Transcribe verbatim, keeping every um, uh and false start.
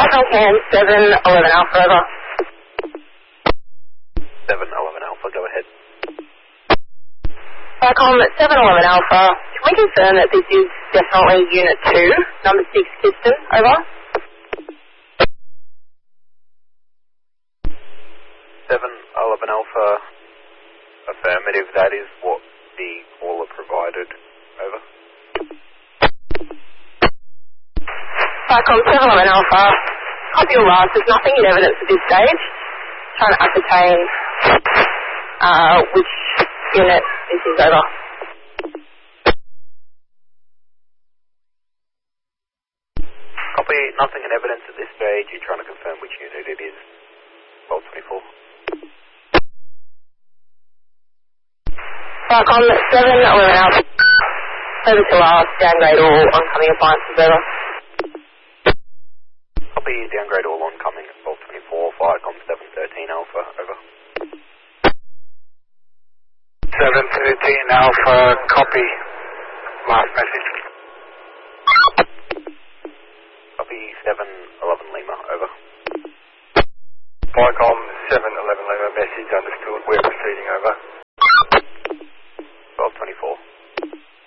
Falcon Can seven eleven Alpha, over. seven eleven Alpha, go ahead. Falcon seven eleven Alpha, can we confirm that this is definitely Unit two, number six Kiston, over? seven eleven Alpha, affirmative, that is what the caller provided, over. Falcon seven eleven Alpha, copy your last, there's nothing in evidence at this stage. Trying to ascertain uh, which unit this is, over. Copy, nothing in evidence at this stage, you're trying to confirm which unit it is, twelve twenty-four. Falcon seven eleven Alpha, over to last, downgrade all oncoming appliances, over. Copy, downgrade all oncoming at twelve twenty-four, Firecom seven thirteen Alpha, over. seven thirteen Alpha, copy. Last message. Copy, seven eleven Lima, over. Firecom seven eleven Lima, message understood. We're proceeding, over.